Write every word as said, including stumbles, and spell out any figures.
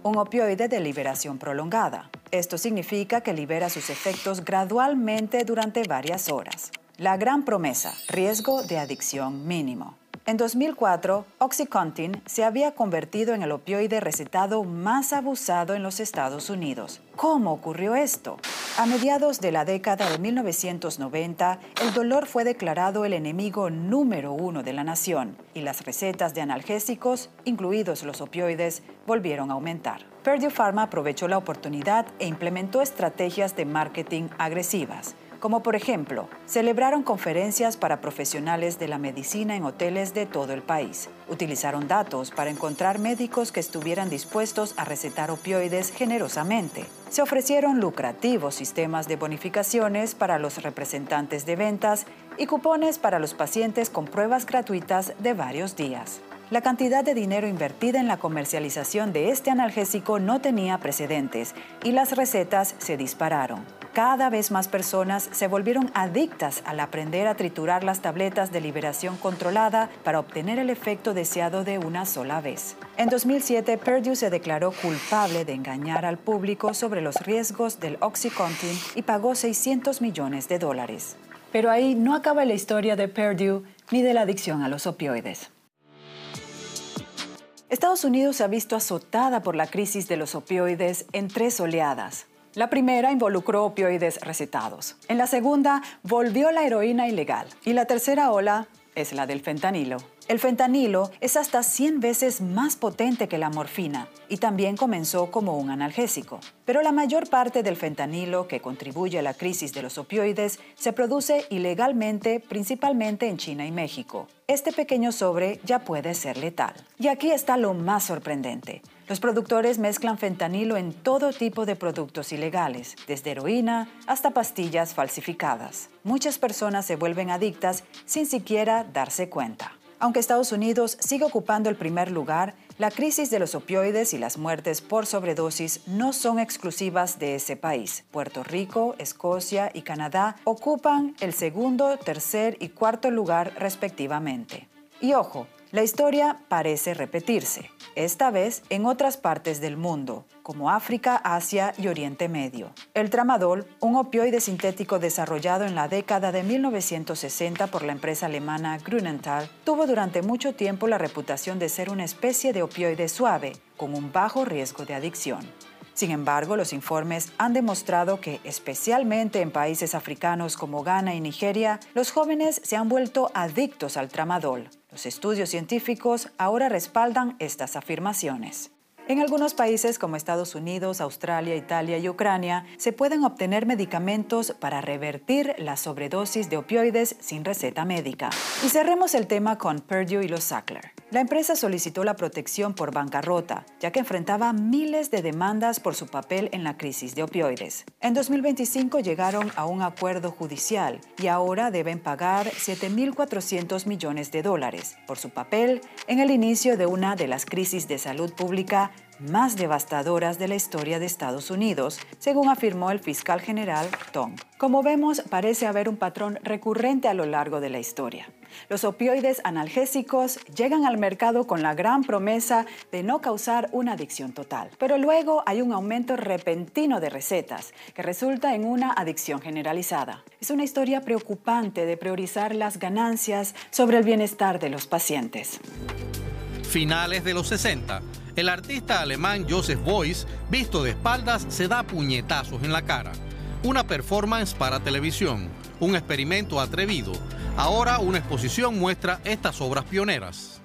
un opioide de liberación prolongada. Esto significa que libera sus efectos gradualmente durante varias horas. La gran promesa, riesgo de adicción mínimo. En dos mil cuatro, OxyContin se había convertido en el opioide recetado más abusado en los Estados Unidos. ¿Cómo ocurrió esto? A mediados de la década de mil novecientos noventa, el dolor fue declarado el enemigo número uno de la nación y las recetas de analgésicos, incluidos los opioides, volvieron a aumentar. Purdue Pharma aprovechó la oportunidad e implementó estrategias de marketing agresivas, como por ejemplo, celebraron conferencias para profesionales de la medicina en hoteles de todo el país. Utilizaron datos para encontrar médicos que estuvieran dispuestos a recetar opioides generosamente. Se ofrecieron lucrativos sistemas de bonificaciones para los representantes de ventas y cupones para los pacientes con pruebas gratuitas de varios días. La cantidad de dinero invertida en la comercialización de este analgésico no tenía precedentes y las recetas se dispararon. Cada vez más personas se volvieron adictas al aprender a triturar las tabletas de liberación controlada para obtener el efecto deseado de una sola vez. En dos mil siete, Purdue se declaró culpable de engañar al público sobre los riesgos del OxyContin y pagó seiscientos millones de dólares. Pero ahí no acaba la historia de Purdue ni de la adicción a los opioides. Estados Unidos se ha visto azotada por la crisis de los opioides en tres oleadas. La primera involucró opioides recetados. En la segunda, volvió la heroína ilegal. Y la tercera ola es la del fentanilo. El fentanilo es hasta cien veces más potente que la morfina y también comenzó como un analgésico. Pero la mayor parte del fentanilo que contribuye a la crisis de los opioides se produce ilegalmente, principalmente en China y México. Este pequeño sobre ya puede ser letal. Y aquí está lo más sorprendente. Los productores mezclan fentanilo en todo tipo de productos ilegales, desde heroína hasta pastillas falsificadas. Muchas personas se vuelven adictas sin siquiera darse cuenta. Aunque Estados Unidos sigue ocupando el primer lugar, la crisis de los opioides y las muertes por sobredosis no son exclusivas de ese país. Puerto Rico, Escocia y Canadá ocupan el segundo, tercer y cuarto lugar respectivamente. Y ojo, la historia parece repetirse, esta vez en otras partes del mundo, como África, Asia y Oriente Medio. El tramadol, un opioide sintético desarrollado en la década de mil novecientos sesenta por la empresa alemana Grünenthal, tuvo durante mucho tiempo la reputación de ser una especie de opioide suave, con un bajo riesgo de adicción. Sin embargo, los informes han demostrado que, especialmente en países africanos como Ghana y Nigeria, los jóvenes se han vuelto adictos al tramadol. Los estudios científicos ahora respaldan estas afirmaciones. En algunos países como Estados Unidos, Australia, Italia y Ucrania, se pueden obtener medicamentos para revertir la sobredosis de opioides sin receta médica. Y cerremos el tema con Purdue y los Sackler. La empresa solicitó la protección por bancarrota, ya que enfrentaba miles de demandas por su papel en la crisis de opioides. En dos mil veinticinco llegaron a un acuerdo judicial y ahora deben pagar siete mil cuatrocientos millones de dólares por su papel en el inicio de una de las crisis de salud pública más devastadoras de la historia de Estados Unidos, según afirmó el fiscal general Tong. Como vemos, parece haber un patrón recurrente a lo largo de la historia. Los opioides analgésicos llegan al mercado con la gran promesa de no causar una adicción total. Pero luego hay un aumento repentino de recetas que resulta en una adicción generalizada. Es una historia preocupante de priorizar las ganancias sobre el bienestar de los pacientes. Finales de los sesenta. El artista alemán Joseph Beuys, visto de espaldas, se da puñetazos en la cara. Una performance para televisión, un experimento atrevido. Ahora una exposición muestra estas obras pioneras.